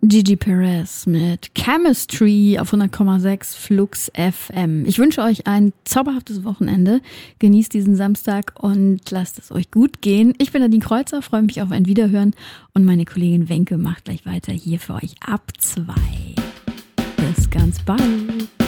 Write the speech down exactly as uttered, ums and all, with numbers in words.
Gigi Perez mit Chemistry auf hundert Komma sechs Flux F M. Ich wünsche euch ein zauberhaftes Wochenende. Genießt diesen Samstag und lasst es euch gut gehen. Ich bin Nadine Kreuzer, freue mich auf ein Wiederhören und meine Kollegin Wenke macht gleich weiter hier für euch ab zwei. Bis ganz bald.